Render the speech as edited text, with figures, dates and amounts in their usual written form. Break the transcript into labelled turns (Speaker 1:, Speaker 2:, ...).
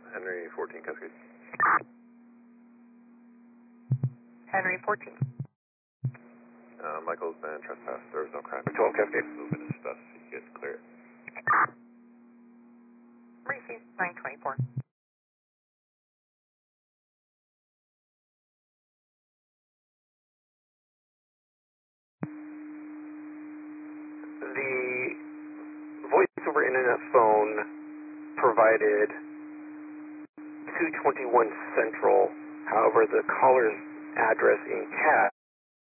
Speaker 1: Henry 14 Cascade.
Speaker 2: Henry 14.
Speaker 1: Michael's been trespassed. There was no crime.
Speaker 3: 12 Cascade.
Speaker 1: Movement is best. You get clear.
Speaker 2: Received 924.
Speaker 3: The voice over internet phone provided 221 Central. However, the caller's address in CAD